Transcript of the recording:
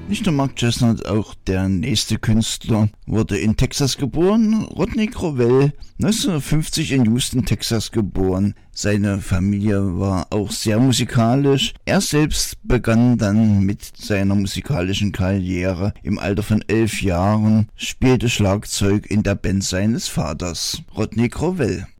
Nicht nur Mark Chestnut, auch der nächste Künstler wurde in Texas geboren. Rodney Crowell, 1950 in Houston, Texas geboren. Seine Familie war auch sehr musikalisch. Er selbst begann dann mit seiner musikalischen Karriere im Alter von 11 Jahren, spielte Schlagzeug in der Band seines Vaters, Rodney Crowell.